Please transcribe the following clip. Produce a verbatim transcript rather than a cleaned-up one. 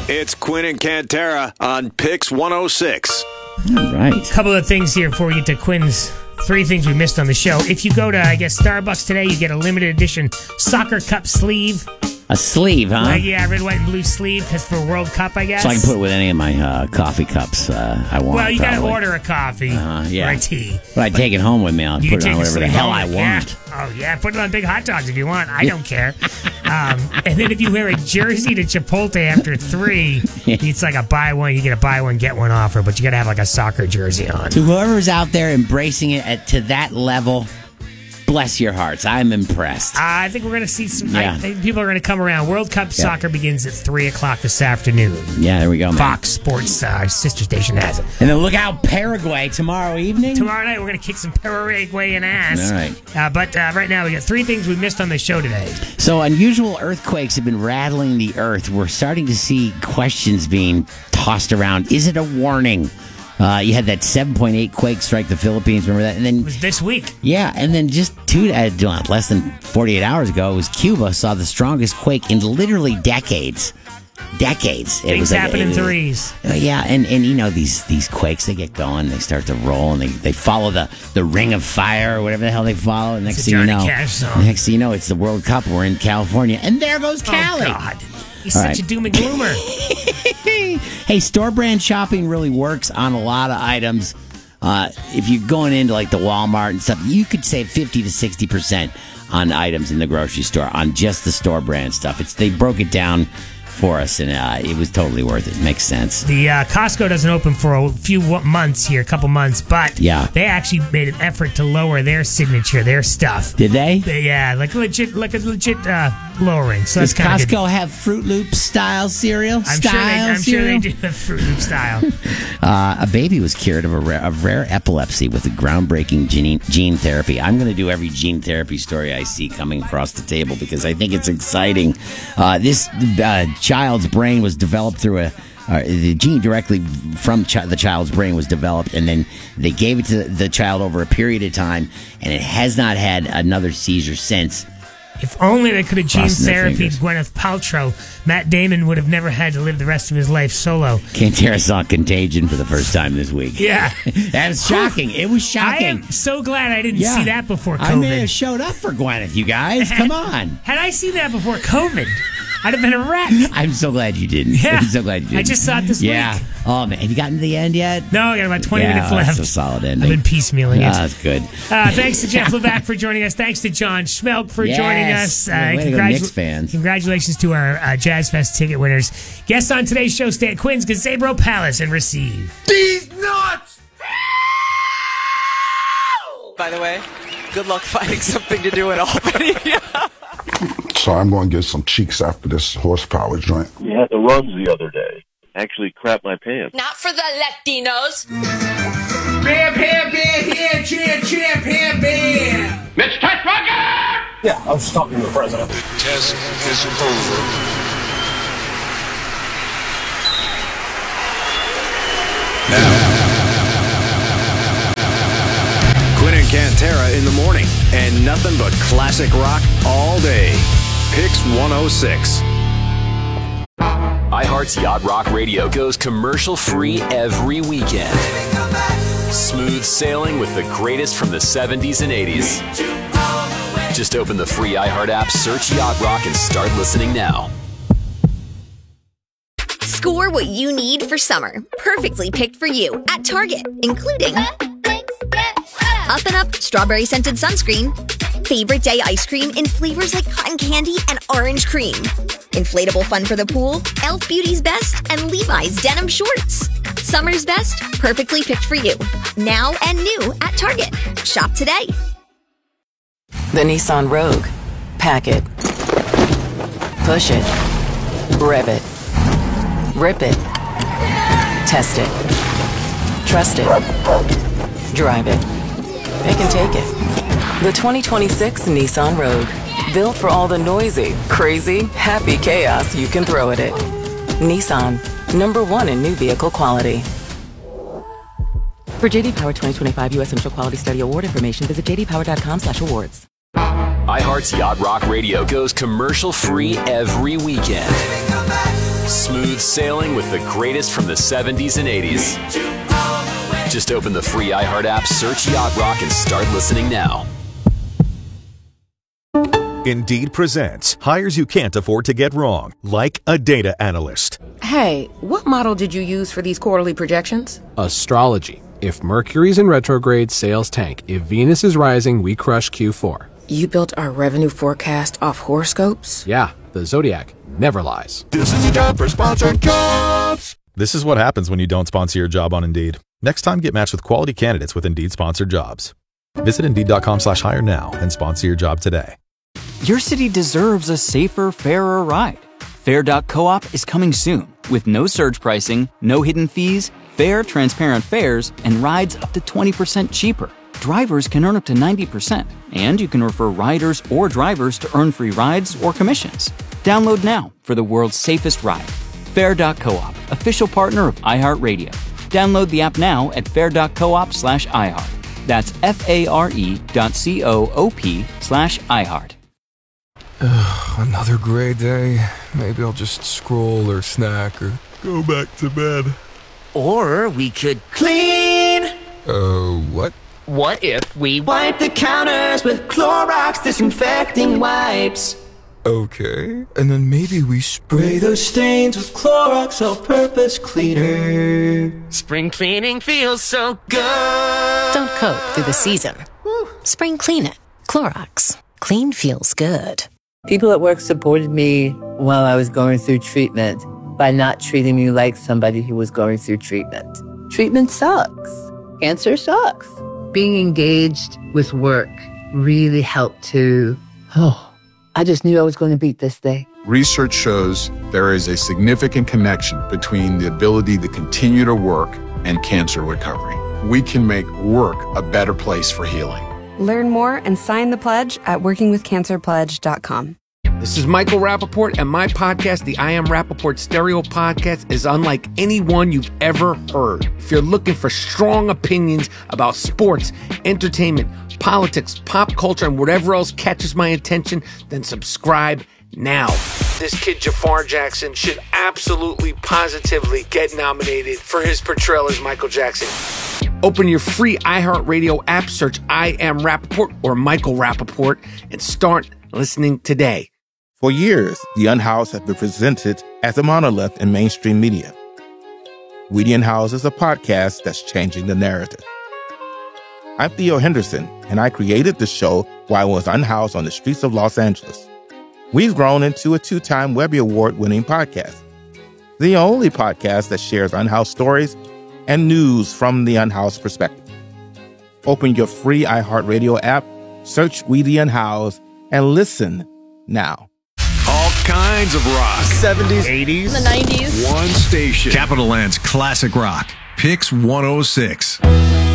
It's Quinn and Cantera on Pix one oh six. All right. A couple of things here before we get to Quinn's three things we missed on the show. If you go to, I guess, Starbucks today, you get a limited edition soccer cup sleeve. A sleeve, huh? Like, yeah, red, white, and blue sleeve, because for World Cup, I guess. So I can put it with any of my uh, coffee cups uh, I want. Well, you got to probably. order a coffee uh, yeah. or a tea. But I take it home with me. I'll You put can it on take whatever the sleeve hell home. I want. Yeah. Oh, yeah. Put it on big hot dogs if you want. I don't care. Um, and then if you wear a jersey to Chipotle after three, it's like a buy one, you get a buy one, get one offer, but you got to have like a soccer jersey on. To whoever's out there embracing it at, to that level, bless your hearts. I'm impressed. Uh, I think we're going to see some. Yeah. I think people are going to come around. World Cup yeah. soccer begins at three o'clock this afternoon. Yeah, there we go, man. Fox Sports, uh, sister station has it. And then look out, Paraguay tomorrow evening. Tomorrow night, we're going to kick some Paraguayan ass. All right. Uh, but uh, right now, we got three things we missed on the show today. So, unusual earthquakes have been rattling the earth. We're starting to see questions being tossed around. Is it a warning? Uh, you had that seven point eight quake strike the Philippines. Remember that? And then it was this week. Yeah, and then just two, uh, less than forty-eight hours ago, it was Cuba saw the strongest quake in literally decades. Decades. Things it was happen like, in it, threes. Uh, yeah, and, and you know, these these quakes, they get going, they start to roll, and they, they follow the, the ring of fire or whatever the hell they follow. And next it's thing a you Johnny know, Cash song. next thing you know, it's the World Cup. We're in California, and there goes Cali. Oh, God. He's All such right. a doom and gloomer. Hey, store brand shopping really works on a lot of items. Uh, if you're going into like the Walmart and stuff, you could save fifty to sixty percent on items in the grocery store on just the store brand stuff. It's they broke it down for us, and uh, it was totally worth it. Makes sense. The uh, Costco doesn't open for a few months here, a couple months, but yeah. they actually made an effort to lower their signature, their stuff. Did they? they yeah, like legit, like a legit uh, lowering. So Does that's Costco good. have Fruit Loops style cereal? I'm, style sure, they, I'm cereal? sure they do have Fruit Loop style. uh, a baby was cured of a rare, of rare epilepsy with a groundbreaking gene, gene therapy. I'm going to do every gene therapy story I see coming across the table because I think it's exciting. Uh, this uh, child's brain was developed through a uh, the gene directly from chi- the child's brain was developed, and then they gave it to the child over a period of time, and it has not had another seizure since. If only they could have gene Crossing their therapied fingers. Gwyneth Paltrow, Matt Damon would have never had to live the rest of his life solo. Cantera saw Contagion for the first time this week. Yeah. That was shocking. It was shocking. I am so glad I didn't Yeah. see that before COVID. I may have showed up for Gwyneth, you guys. Come on. Had I seen that before COVID, I'd have been a wreck. I'm so glad you didn't. Yeah. I'm so glad you didn't. I just saw it this yeah. week. Oh, man. Have you gotten to the end yet? No, I got about twenty yeah, minutes oh, left. That's a solid ending. I've been piecemealing Ah, it. that's good. Uh, thanks to Jeff Levac for joining us. Thanks to John Schmelk for Yes. joining us. Uh, Way to go, Knicks fans. Congratulations to our uh, Jazz Fest ticket winners. Guests on today's show stay at Quinn's Gazebo Palace and receive these nuts! By the way, good luck finding something to do at Albany. So I'm going to get some cheeks after this horsepower joint. We had the runs the other day. Actually crapped my pants. Not for the Latinos. Bam, bam, bam, here, cheer, cheer, bam, bam. Mister Tushbacher! Yeah, I was talking to the president. The test is over. Now. Quinn and Cantera in the morning, and nothing but classic rock all day. Pix one oh six. iHeart's Yacht Rock Radio goes commercial-free every weekend. Smooth sailing with the greatest from the seventies and eighties. Just open the free iHeart app, search Yacht Rock, and start listening now. Score what you need for summer. Perfectly picked for you at Target, including Up and Up Strawberry Scented Sunscreen, Favorite Day Ice Cream in flavors like cotton candy and orange cream, Inflatable Fun for the Pool, e l f Beauty's Best, and Levi's Denim Shorts. Summer's best, perfectly picked for you. Now and new at Target. Shop today. The Nissan Rogue. Pack it. Push it. Rev it. Rip it. Test it. Trust it. Drive it. It can take it. The twenty twenty-six Nissan Rogue. Built for all the noisy, crazy, happy chaos you can throw at it. Nissan. Number one in new vehicle quality. For J D Power twenty twenty-five U S Central Quality Study Award information, visit j d power dot com slash awards. iHeart's Yacht Rock Radio goes commercial-free every weekend. Smooth sailing with the greatest from the seventies and eighties. Just open the free iHeart app, search Yacht Rock, and start listening now. Indeed presents hires you can't afford to get wrong, like a data analyst. Hey, what model did you use for these quarterly projections? Astrology. If Mercury's in retrograde, sales tank. If Venus is rising, we crush Q four. You built our revenue forecast off horoscopes? Yeah, the Zodiac never lies. This is a job for sponsored jobs. This is what happens when you don't sponsor your job on Indeed. Next time, get matched with quality candidates with Indeed sponsored jobs. Visit Indeed.com slash hire now and sponsor your job today. Your city deserves a safer, fairer ride. Fair dot coop is coming soon with no surge pricing, no hidden fees, fair, transparent fares, and rides up to twenty percent cheaper. Drivers can earn up to ninety percent, and you can refer riders or drivers to earn free rides or commissions. Download now for the world's safest ride. Fair dot coop, official partner of iHeartRadio. Download the app now at fair dot coop slash iHeart. That's F-A-R-E dot C-O-O-P slash iHeart. Another gray day. Maybe I'll just scroll or snack or go back to bed. Or we could clean. Uh, what? What if we wipe the counters with Clorox disinfecting wipes? Okay, and then maybe we spray those stains with Clorox all-purpose cleaner. Spring cleaning feels so good. Don't cope through the season. Woo. Spring clean it. Clorox. Clean feels good. People at work supported me while I was going through treatment by not treating me like somebody who was going through treatment. Treatment sucks. Cancer sucks. Being engaged with work really helped to, oh, I just knew I was going to beat this thing. Research shows there is a significant connection between the ability to continue to work and cancer recovery. We can make work a better place for healing. Learn more and sign the pledge at working with cancer pledge dot com. This is Michael Rappaport, and my podcast, the I Am Rappaport Stereo Podcast, is unlike any one you've ever heard. If you're looking for strong opinions about sports, entertainment, politics, pop culture, and whatever else catches my attention, then subscribe now. This kid Jafar Jackson should absolutely, positively get nominated for his portrayal as Michael Jackson. Open your free iHeartRadio app, search I Am Rappaport or Michael Rappaport, and start listening today. For years, The Unhoused have been presented as a monolith in mainstream media. We The Unhoused is a podcast that's changing the narrative. I'm Theo Henderson, and I created the show while I was unhoused on the streets of Los Angeles. We've grown into a two-time Webby Award-winning podcast, the only podcast that shares unhoused stories and news from the unhoused perspective. Open your free iHeartRadio app, search We The Unhoused, and listen now. All kinds of rock. seventies, eighties, the nineties. One station. Capital Land's classic rock. Pix one oh six.